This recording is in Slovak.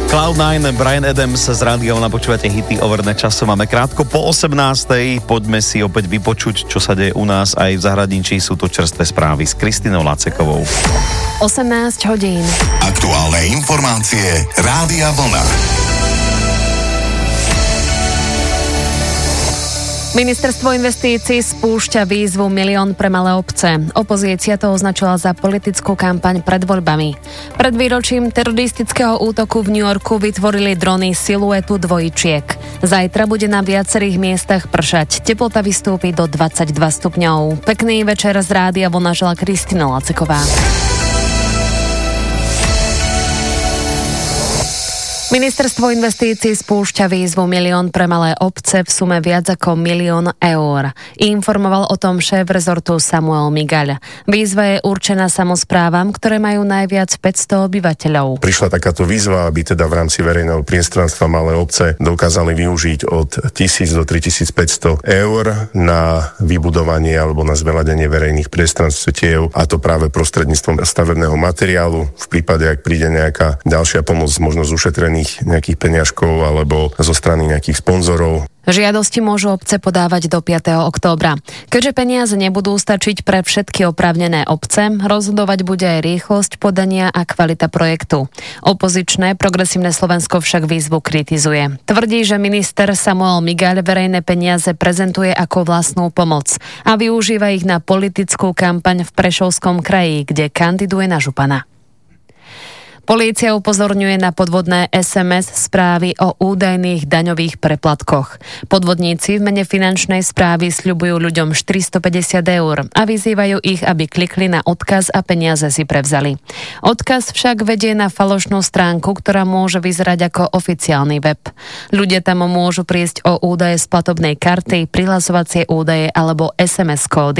Cloud9, Bryan Adams z rádia Vlna, počúvate hity overné času. Máme krátko po 18:00. Poďme si opäť vypočuť, čo sa deje u nás aj v zahraničí. Sú to čerstvé správy s Kristinou Lacekovou. 18 hodín. Aktuálne informácie Rádia Vlna. Ministerstvo investícií spúšťa výzvu Milión pre malé obce. Opozícia to označila za politickú kampaň pred voľbami. Pred výročím teroristického útoku v New Yorku vytvorili drony siluetu dvojčiek. Zajtra bude na viacerých miestach pršať. Teplota vystúpi do 22 stupňov. Pekný večer z Rádia Vlna želá Kristina Laceková. Ministerstvo investícií spúšťa výzvu Milión pre malé obce v sume viac ako 1 000 000 eur. Informoval o tom šéf rezortu Samuel Migaľ. Výzva je určená samosprávam, ktoré majú najviac 500 obyvateľov. Prišla takáto výzva, aby teda v rámci verejného priestranstva malé obce dokázali využiť od 1000 do 3500 eur na vybudovanie alebo na zveľadenie verejných priestranstiev, a to práve prostredníctvom stavebného materiálu. V prípade, ak príde nejaká ďalšia pomoc, možno z ušetrených nejakých peňažkov alebo zo strany nejakých sponzorov. Žiadosti môžu obce podávať do 5. októbra. Keďže peniaze nebudú stačiť pre všetky oprávnené obce, rozhodovať bude aj rýchlosť podania a kvalita projektu. Opozičné Progresívne Slovensko však výzvu kritizuje. Tvrdí, že minister Samuel Migaľ verejné peniaze prezentuje ako vlastnú pomoc a využíva ich na politickú kampaň v Prešovskom kraji, kde kandiduje na župana. Polícia upozorňuje na podvodné SMS správy o údajných daňových preplatkoch. Podvodníci v mene finančnej správy sľubujú ľuďom 450 eur a vyzývajú ich, aby klikli na odkaz a peniaze si prevzali. Odkaz však vedie na falošnú stránku, ktorá môže vyzerať ako oficiálny web. Ľudia tam môžu prísť o údaje z platobnej karty, prihlasovacie údaje alebo SMS kódy.